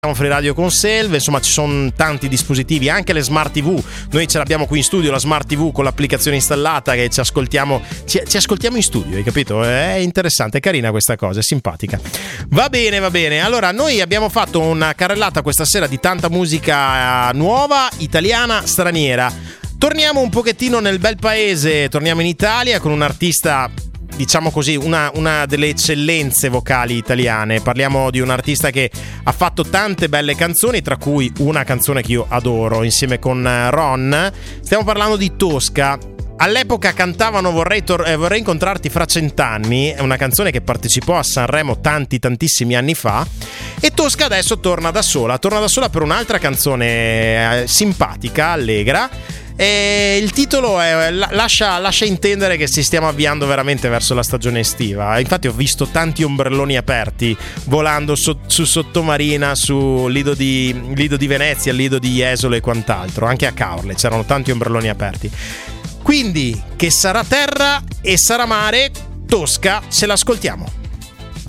Free Radio con Selve, insomma ci sono tanti dispositivi, anche le smart TV. Noi ce l'abbiamo qui in studio, la smart TV con l'applicazione installata, che ci ascoltiamo in studio, hai capito? È interessante, è carina questa cosa, è simpatica. Va bene. Allora, noi abbiamo fatto una carrellata questa sera di tanta musica nuova, italiana, straniera. Torniamo un pochettino nel bel paese, torniamo in Italia con un artista, diciamo così, una delle eccellenze vocali italiane. Parliamo di un artista che ha fatto tante belle canzoni, tra cui una canzone che io adoro insieme con Ron. Stiamo parlando di Tosca. All'epoca cantavano vorrei incontrarti fra 100 anni, è una canzone che partecipò a Sanremo tantissimi anni fa, e Tosca adesso torna da sola per un'altra canzone simpatica, allegra. E il titolo è, lascia intendere che ci stiamo avviando veramente verso la stagione estiva. Infatti ho visto tanti ombrelloni aperti volando su Sottomarina, su Lido di Venezia, Lido di Jesolo e quant'altro. Anche a Caorle c'erano tanti ombrelloni aperti. Quindi, che sarà terra e sarà mare, Tosca, ce l'ascoltiamo.